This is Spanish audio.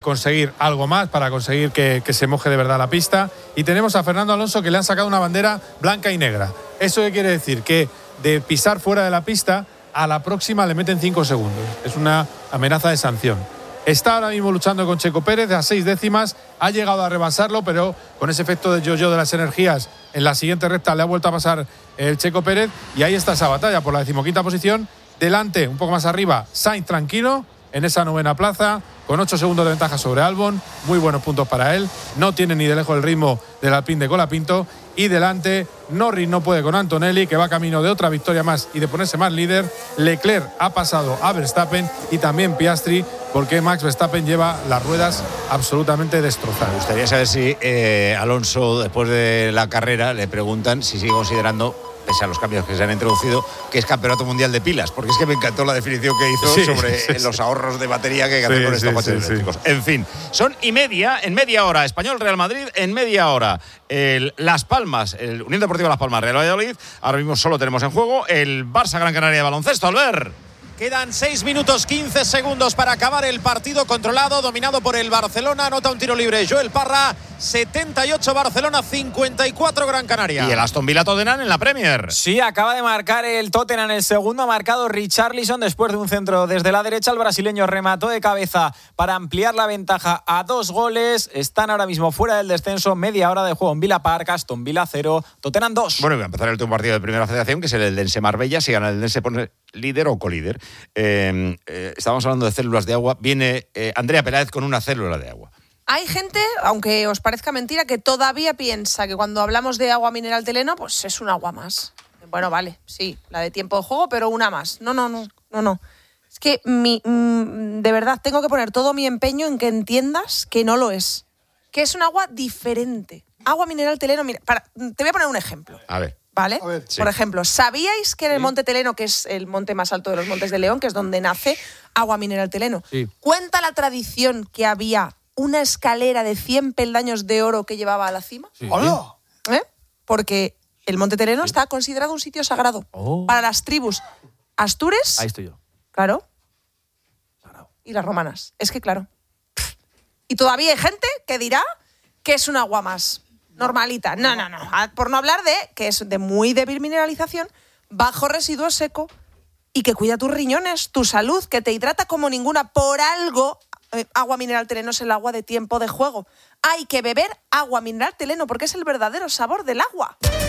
conseguir algo más, para conseguir que se moje de verdad la pista. Y tenemos a Fernando Alonso, que le han sacado una bandera blanca y negra. ¿Eso qué quiere decir? Que de pisar fuera de la pista, a la próxima le meten 5 segundos. Es una amenaza de sanción. Está ahora mismo luchando con Checo Pérez a 6 décimas, ha llegado a rebasarlo, pero con ese efecto de yo-yo de las energías, en la siguiente recta le ha vuelto a pasar el Checo Pérez, y ahí está esa batalla por la 15ª posición. Delante, un poco más arriba, Sainz tranquilo, en esa 9ª plaza, con 8 segundos de ventaja sobre Albon, muy buenos puntos para él, no tiene ni de lejos el ritmo del Alpine de Colapinto, y delante Norris no puede con Antonelli, que va camino de otra victoria más y de ponerse más líder. Leclerc ha pasado a Verstappen y también Piastri, porque Max Verstappen lleva las ruedas absolutamente destrozadas. Me gustaría saber si Alonso, después de la carrera, le preguntan si sigue considerando, pese a los cambios que se han introducido, que es campeonato mundial de pilas, porque es que me encantó la definición que hizo sobre los ahorros de batería que hay que hacer con estos coches eléctricos. En fin, son en media hora, Español-Real Madrid, en media hora Las Palmas, el Unión Deportiva Las Palmas, Real Valladolid. Ahora mismo solo tenemos en juego el Barça-Gran Canaria de baloncesto. Albert. Quedan 6 minutos 15 segundos para acabar el partido, controlado, dominado por el Barcelona. Anota un tiro libre Joel Parra. 78 Barcelona, 54 Gran Canaria. Y el Aston Villa Tottenham en la Premier. Sí, acaba de marcar el Tottenham el segundo. Ha marcado Richarlison después de un centro desde la derecha. El brasileño remató de cabeza para ampliar la ventaja a 2 goles. Están ahora mismo fuera del descenso. Media hora de juego en Villa Park. Aston Villa 0, Tottenham 2. Bueno, voy a empezar el último partido de Primera Federación, que es el Eldense Marbella. Si gana el Eldense, pone líder o colíder. Estábamos hablando de células de agua. Viene Andrea Peláez con una célula de agua. Hay gente, aunque os parezca mentira, que todavía piensa que cuando hablamos de agua mineral Teleno, pues es un agua más. Bueno, vale, sí, la de tiempo de juego, pero una más. No. Es que de verdad tengo que poner todo mi empeño en que entiendas que no lo es. Que es un agua diferente. Agua mineral Teleno, mira, te voy a poner un ejemplo. A ver. ¿Vale? Sí. Por ejemplo, ¿sabíais que en el Monte Teleno, que es el monte más alto de los Montes de León, que es donde nace agua mineral Teleno, cuenta la tradición que había una escalera de 100 peldaños de oro que llevaba a la cima? Sí. ¡Hola! Porque el Monte Teleno está considerado un sitio sagrado para las tribus astures. Ahí estoy yo. Claro. Y las romanas. Es que claro. Y todavía hay gente que dirá que es un agua más normalita. No. Por no hablar de que es de muy débil mineralización, bajo residuo seco y que cuida tus riñones, tu salud, que te hidrata como ninguna. Por algo, agua mineral Teleno es el agua de tiempo de juego. Hay que beber agua mineral Teleno porque es el verdadero sabor del agua.